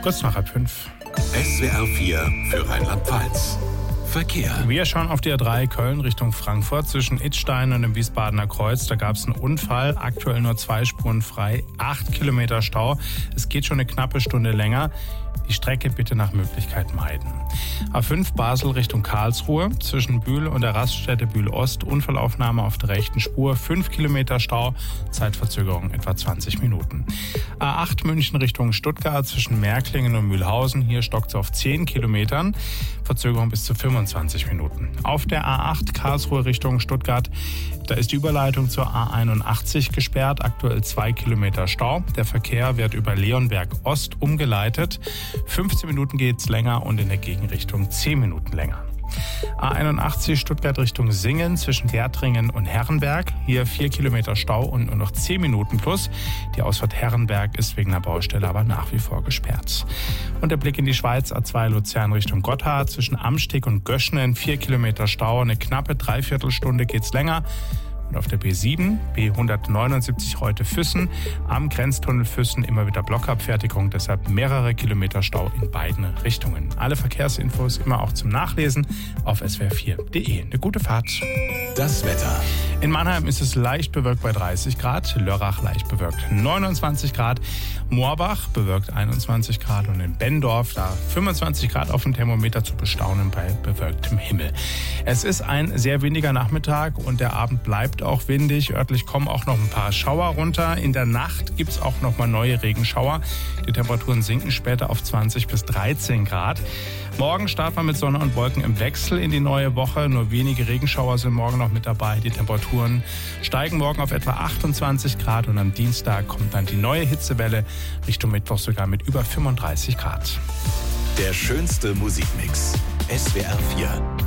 Kurz nach 5. SWR 4 für Rheinland-Pfalz. Verkehr. Wir schauen auf die A3 Köln Richtung Frankfurt zwischen Idstein und dem Wiesbadener Kreuz. Da gab es einen Unfall, aktuell nur 2 Spuren frei, 8 Kilometer Stau. Es geht schon eine knappe Stunde länger. Die Strecke bitte nach Möglichkeit meiden. A5 Basel Richtung Karlsruhe zwischen Bühl und der Raststätte Bühl-Ost. Unfallaufnahme auf der rechten Spur, 5 Kilometer Stau, Zeitverzögerung etwa 20 Minuten. A8 München Richtung Stuttgart zwischen Märklingen und Mühlhausen. Hier stockt es auf 10 Kilometern, Verzögerung bis zu 25 Minuten. Auf der A8 Karlsruhe Richtung Stuttgart, da ist die Überleitung zur A81 gesperrt, aktuell 2 Kilometer Stau. Der Verkehr wird über Leonberg Ost umgeleitet. 15 Minuten geht's länger und in der Gegenrichtung 10 Minuten länger. A81 Stuttgart Richtung Singen zwischen Gärtringen und Herrenberg. Hier 4 Kilometer Stau und nur noch 10 Minuten plus. Die Ausfahrt Herrenberg ist wegen der Baustelle aber nach wie vor gesperrt. Und der Blick in die Schweiz, A2 Luzern Richtung Gotthard zwischen Amsteg und Göschnen. 4 Kilometer Stau, eine knappe Dreiviertelstunde geht's länger. Und auf der B7, B179 heute Füssen, am Grenztunnel Füssen immer wieder Blockabfertigung, deshalb mehrere Kilometer Stau in beiden Richtungen. Alle Verkehrsinfos immer auch zum Nachlesen auf swr4.de. Eine gute Fahrt. Das Wetter. In Mannheim ist es leicht bewölkt bei 30 Grad, Lörrach leicht bewölkt 29 Grad, Moorbach bewölkt 21 Grad und in Benndorf da 25 Grad auf dem Thermometer zu bestaunen bei bewölktem Himmel. Es ist ein sehr windiger Nachmittag und der Abend bleibt auch windig. Örtlich kommen auch noch ein paar Schauer runter. In der Nacht gibt es auch noch mal neue Regenschauer. Die Temperaturen sinken später auf 20 bis 13 Grad. Morgen starten wir mit Sonne und Wolken im Wechsel in die neue Woche. Nur wenige Regenschauer sind morgen noch mit dabei. Die Temperaturen steigen morgen auf etwa 28 Grad und am Dienstag kommt dann die neue Hitzewelle Richtung Mittwoch sogar mit über 35 Grad. Der schönste Musikmix. SWR 4.